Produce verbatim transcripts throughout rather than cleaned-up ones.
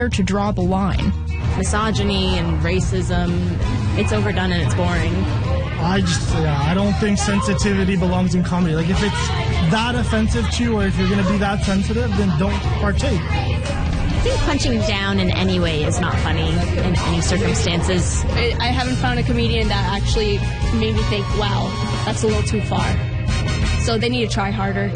to draw the line. Misogyny and racism, it's overdone and it's boring. I just, yeah, I don't think sensitivity belongs in comedy. Like, if it's that offensive to you, or if you're going to be that sensitive, then don't partake. I think punching down in any way is not funny in any circumstances. I haven't found a comedian that actually made me think, wow, that's a little too far. So they need to try harder.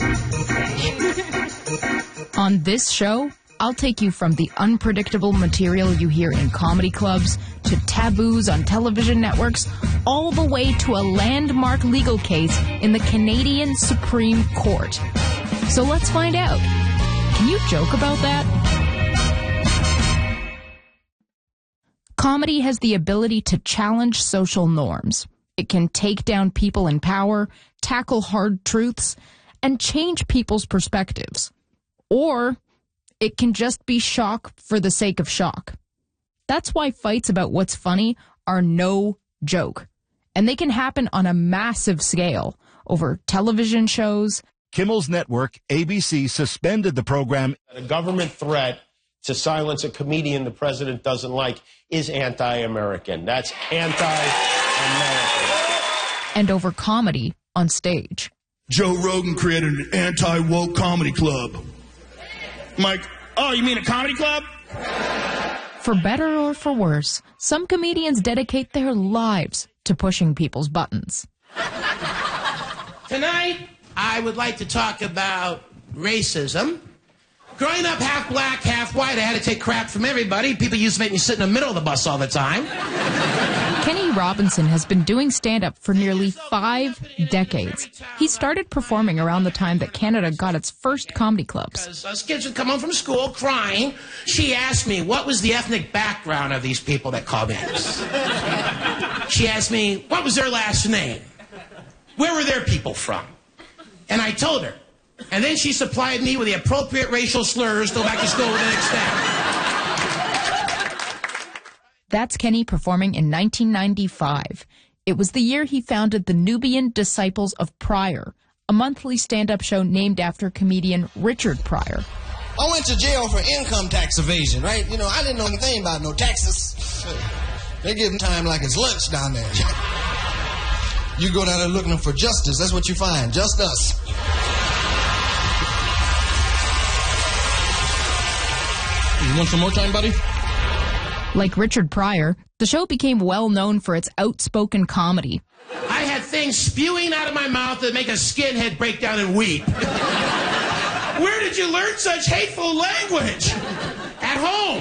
On this show, I'll take you from the unpredictable material you hear in comedy clubs to taboos on television networks, all the way to a landmark legal case in the Canadian Supreme Court. So let's find out. Can you joke about that? Comedy has the ability to challenge social norms. It can take down people in power, tackle hard truths, and change people's perspectives. Or it can just be shock for the sake of shock. That's why fights about what's funny are no joke. And they can happen on a massive scale over television shows. Kimmel's network, A B C, suspended the program. A government threat to silence a comedian the president doesn't like is anti-American. That's anti-American. And over comedy on stage. Joe Rogan created an anti-woke comedy club. Mike, oh, you mean a comedy club? For better or for worse, some comedians dedicate their lives to pushing people's buttons. Tonight, I would like to talk about racism. Growing up half black, half white, I had to take crap from everybody. People used to make me sit in the middle of the bus all the time. Kenny Robinson has been doing stand-up for nearly five decades. He started performing around the time that Canada got its first comedy clubs. Because us kids would come home from school crying. She asked me, what was the ethnic background of these people that called in? She asked me, what was their last name? Where were their people from? And I told her. And then she supplied me with the appropriate racial slurs to go back to school with the next day. That's Kenny performing in nineteen ninety-five. It was the year he founded the Nubian Disciples of Pryor, a monthly stand-up show named after comedian Richard Pryor. I went to jail for income tax evasion, right? You know, I didn't know anything about no taxes. They give time like it's lunch down there. You go down there looking for justice, that's what you find, just us. You want some more time, buddy? Like Richard Pryor, the show became well known for its outspoken comedy. I had things spewing out of my mouth that make a skinhead break down and weep. Where did you learn such hateful language? At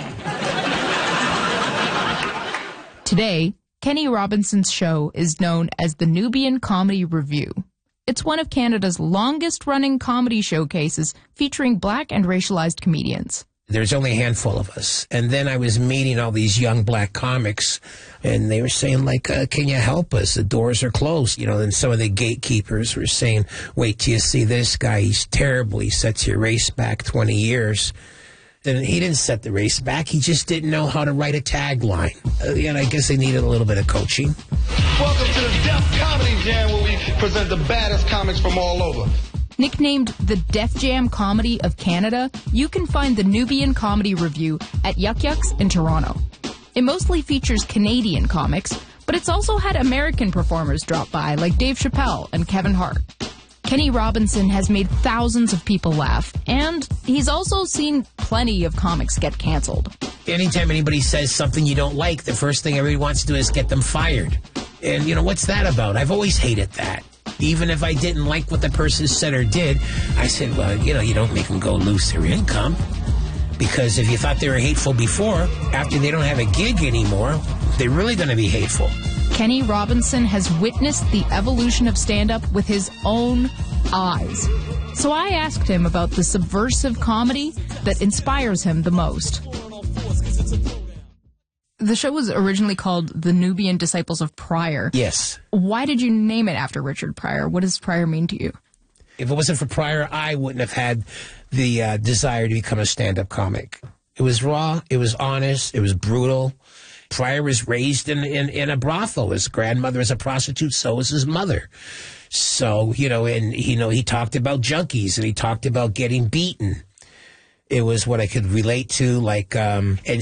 home. Today, Kenny Robinson's show is known as the Nubian Comedy Review. It's one of Canada's longest-running comedy showcases featuring black and racialized comedians. There's only a handful of us. And then I was meeting all these young black comics, and they were saying, like, uh, can you help us? The doors are closed. You know, and some of the gatekeepers were saying, wait till you see this guy. He's terrible. He sets your race back twenty years. And he didn't set the race back. He just didn't know how to write a tagline. Uh, and I guess they needed a little bit of coaching. Welcome to the Def Comedy Jam, where we present the baddest comics from all over. Nicknamed the Def Jam Comedy of Canada, you can find the Nubian Comedy Review at Yuck Yucks in Toronto. It mostly features Canadian comics, but it's also had American performers drop by, like Dave Chappelle and Kevin Hart. Kenny Robinson has made thousands of people laugh, and he's also seen plenty of comics get canceled. Anytime anybody says something you don't like, the first thing everybody wants to do is get them fired. And, you know, what's that about? I've always hated that. Even if I didn't like what the person said or did, I said, well, you know, you don't make them go lose their income. Because if you thought they were hateful before, after they don't have a gig anymore, they're really going to be hateful. Kenny Robinson has witnessed the evolution of stand-up with his own eyes. So I asked him about the subversive comedy that inspires him the most. The show was originally called The Nubian Disciples of Pryor. Yes. Why did you name it after Richard Pryor? What does Pryor mean to you? If it wasn't for Pryor, I wouldn't have had the uh, desire to become a stand-up comic. It was raw. It was honest. It was brutal. Pryor was raised in, in, in a brothel. His grandmother was a prostitute. So was his mother. So, you know, and, you know, he talked about junkies and he talked about getting beaten. It was what I could relate to, like, um, and